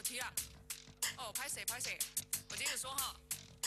题啊。哦，拍谁？我接着说哈。